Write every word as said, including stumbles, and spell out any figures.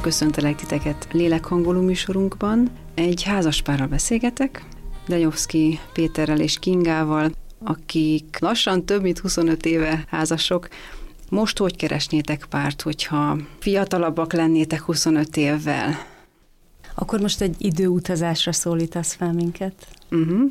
Köszöntelek titeket lélekhangoló műsorunkban. Egy házaspárral beszélgetek, Denyovszky Péterrel és Kingával, akik lassan több mint huszonöt éve házasok. Most hogy keresnétek párt, hogyha fiatalabbak lennétek huszonöt évvel? Akkor most egy időutazásra szólítasz fel minket? Uh-huh.